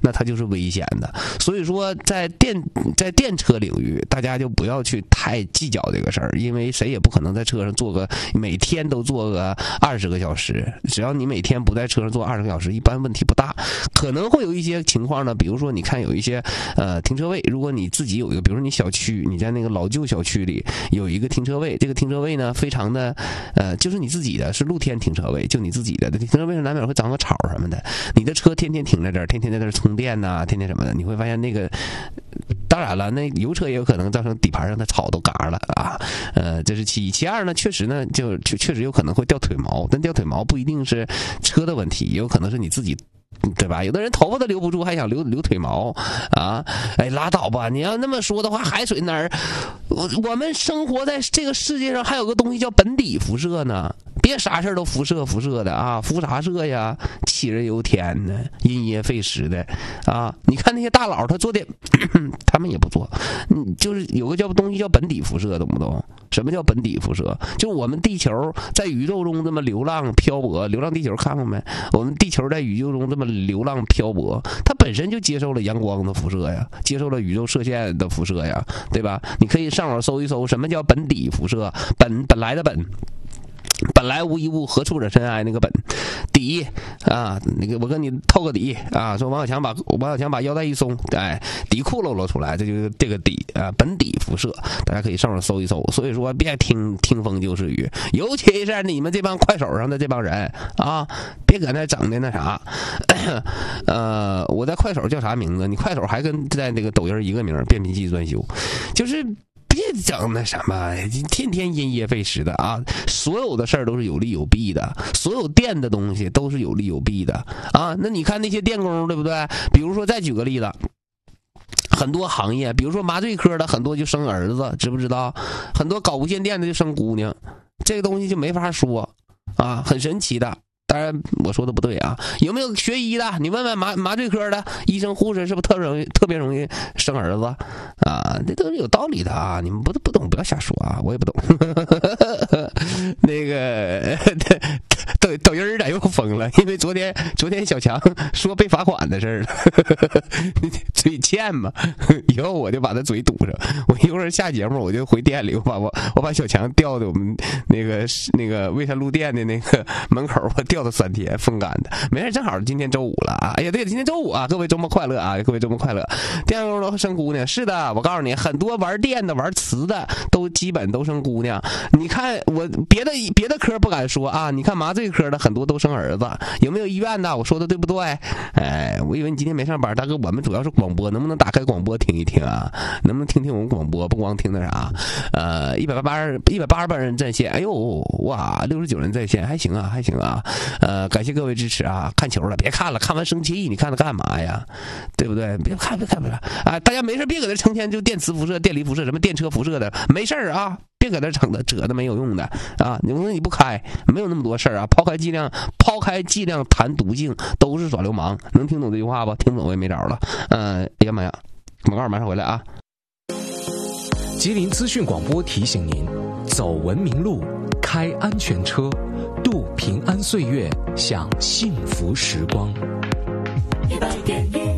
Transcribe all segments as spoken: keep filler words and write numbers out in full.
那它就是危险的。所以说在电在电车领域，大家就不要去太计较这个事儿，因为谁也不可能在车上坐个每天都坐个二十个小时，只要你每天不在车上坐二十个小时，一般问题不大。可能会有一些情况呢，比如说你看有一些呃停车位，如果你自己有一个，比如说你小区你在那个老旧小区里有一个停车位，这个停车位呢非常的呃就是你自己的，是露天停车位，就你自己的，停车位上难免会长个草什么的，你的车天天停在这儿，天天在这儿充电呐、啊，天天什么的，你会发现那个，当然了，那油车也有可能造成底盘上的草都嘎了啊，呃，这是其一。其二呢，确实呢，就确确实有可能会掉腿毛，但掉腿毛不一定是车的问题，也有可能是你自己。对吧？有的人头发都留不住，还想留留腿毛啊！哎，拉倒吧！你要那么说的话，海水哪儿？我我们生活在这个世界上，还有个东西叫本底辐射呢。别啥事都辐射辐射的啊！辐啥射呀？杞人忧天呢，因噎废食的啊！你看那些大佬，他做点，他们也不做。嗯，就是有个叫东西叫本底辐射，懂不懂？什么叫本底辐射？就我们地球在宇宙中这么流浪漂泊，流浪地球看过没？我们地球在宇宙中这么流浪漂泊，它本身就接受了阳光的辐射呀，接受了宇宙射线的辐射呀，对吧？你可以上网搜一搜，什么叫本底辐射？本本来的本。本来无一物，何处惹尘埃？那个本底啊，那个我跟你透个底啊，说王小强把王小强把腰带一松，哎，底裤露露出来，这就是这个底啊，本底辐射，大家可以上网搜一搜。所以说，别听听风就是雨，尤其是你们这帮快手上的这帮人啊，别搁那整的那啥。呃，我在快手叫啥名字？你快手还跟在那个抖音一个名，变频器专修，就是。别整那什么，天天因噎废食的啊！所有的事儿都是有利有弊的，所有电的东西都是有利有弊的啊！那你看那些电工，对不对？比如说，再举个例子，很多行业，比如说麻醉科的，很多就生儿子，知不知道？很多搞无线电的就生姑娘，这个东西就没法说啊，很神奇的。当然我说的不对啊，有没有学医的？你问问麻麻醉科的医生护士，是不是特容易特别容易生儿子啊？这都是有道理的啊！你们不不懂不要瞎说啊，我也不懂。那个抖抖音咋又疯了？因为昨天昨天小强说被罚款的事儿了，嘴欠嘛，以后我就把他嘴堵上。我一会儿下节目我就回店里，我把我我把小强调到我们那个那个蔚山路店的那个门口，我调。了三天风干的，没事，正好今天周五了啊！哎呀，对，今天周五啊，各位周末快乐啊！各位周末快乐。电工都生姑娘，是的，我告诉你，很多玩电的、玩瓷的都基本都生姑娘。你看我别的别的科不敢说啊，你看麻醉科的很多都生儿子，有没有医院的？我说的对不对？哎，我以为你今天没上班，大哥，我们主要是广播，能不能打开广播听一听啊？能不能听听我们广播？不光听那啥，呃，一百八八一百八十八人在线，哎呦哇，六十九人在线，还行啊，还行啊。呃，感谢各位支持啊！看球了，别看了，看完生气，你看它干嘛呀？对不对？别看，别看，别看啊！大家没事别搁那成天就电磁辐射、电离辐射、什么电车辐射的，没事啊！别搁那整的扯的没有用的啊！你说你不开，没有那么多事儿啊！抛开剂量，抛开剂量谈毒性，都是耍流氓。能听懂这句话不？听不懂我也没招了。嗯、呃，哎呀妈呀！广告马上回来啊！ 吉林资讯广播提醒您：走文明路，开安全车。度平安岁月，享幸福时光。一百点一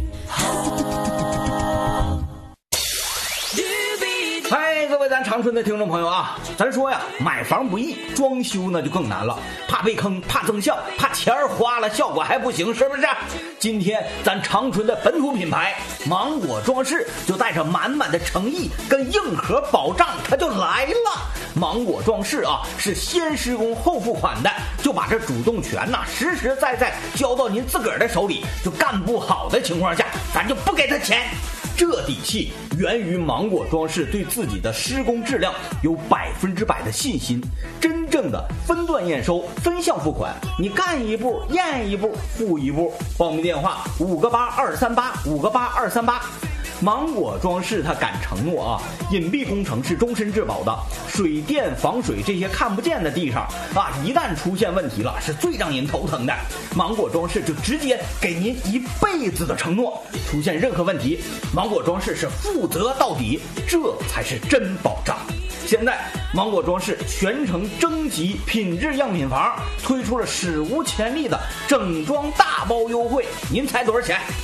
好。 嗨，各位咱长春的听众朋友啊，咱说呀，买房不易，装修呢就更难了，怕被坑，怕增效，怕钱儿花了效果还不行，是不是？今天咱长春的本土品牌芒果装饰就带着满满的诚意跟硬核保障，它就来了。芒果装饰啊，是先施工后付款的，就把这主动权呐、啊、实实在在交到您自个儿的手里，就干不好的情况下，咱就不给他钱。这底气源于芒果装饰对自己的施工质量有百分之百的信心，真正的分段验收、分项付款，你干一步验一步付一步。报名电话五个八二三八五个八二三八。芒果装饰它敢承诺啊，隐蔽工程是终身质保的，水电防水这些看不见的地上啊，一旦出现问题了，是最让人头疼的。芒果装饰就直接给您一辈子的承诺，出现任何问题，芒果装饰是负责到底，这才是真保障。现在芒果装饰全程征集品质样品房，推出了史无前例的整装大包优惠，您猜多少钱？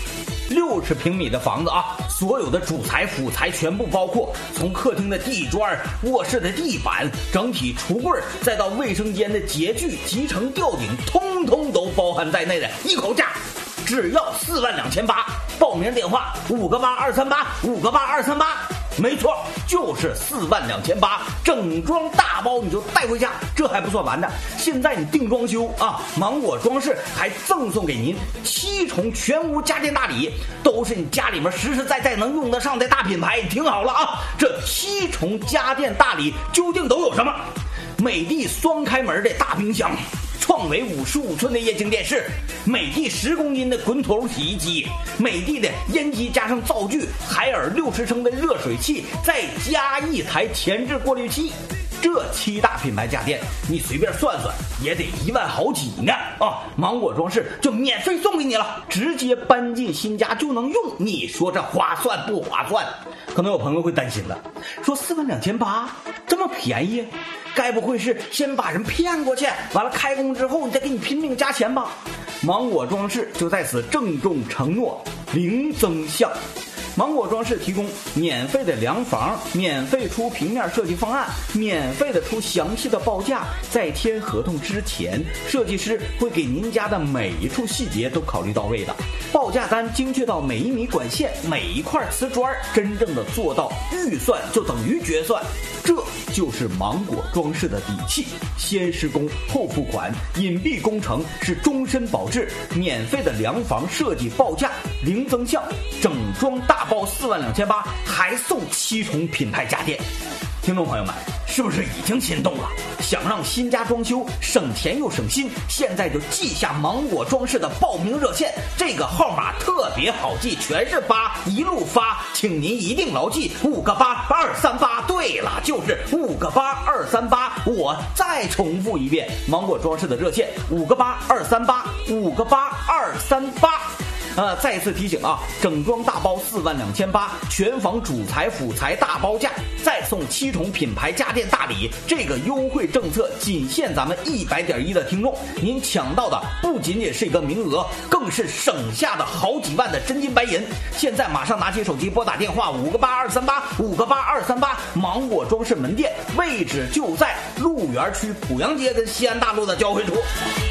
六十平米的房子啊，所有的主材辅材全部包括，从客厅的地砖、卧室的地板、整体橱柜，再到卫生间的洁具、集成吊顶，通通都包含在内的一口价，只要四万两千八。报名电话五个八二三八五个八二三八。没错，就是四万两千八，整装大包你就带回家。这还不算完的，现在你定装修啊，芒果装饰还赠送给您七重全屋家电大礼，都是你家里面实实在在能用得上的大品牌。听好了啊，这七重家电大礼究竟都有什么？美的双开门的大冰箱，创维五十五寸的液晶电视，美的十公斤的滚筒洗衣机，美的的烟机加上灶具，海尔六十升的热水器，再加一台前置过滤器。这七大品牌家电，你随便算算也得一万好几呢啊！芒果装饰就免费送给你了，直接搬进新家就能用，你说这划算不划算？可能有朋友会担心了，说四万两千八这么便宜，该不会是先把人骗过去，完了开工之后你再给你拼命加钱吧？芒果装饰就在此郑重承诺，零增项。芒果装饰提供免费的量房，免费出平面设计方案，免费的出详细的报价。在签合同之前，设计师会给您家的每一处细节都考虑到位的，报价单精确到每一米管线、每一块瓷砖，真正的做到预算就等于决算。这就是芒果装饰的底气，先施工后付款，隐蔽工程是终身保质，免费的量房设计报价零增项，整装大包四万两千八，还送七重品牌家电。听众朋友们，是不是已经心动了？想让新家装修省钱又省心，现在就记下芒果装饰的报名热线，这个号码特别好记，全是八，一路发，请您一定牢记五个八二三八。对了，就是五个八二三八。我再重复一遍，芒果装饰的热线五个八二三八，五个八二三八。呃，再次提醒啊，整装大包四万两千八，全房主材辅材大包价，再送七重品牌家电大礼。这个优惠政策仅限咱们一百点一的听众，您抢到的不仅仅是一个名额，更是省下的好几万的真金白银。现在马上拿起手机拨打电话五个八二三八五个八二三八，芒果装饰门店位置就在鹿园区濮阳街跟西安大路的交汇处。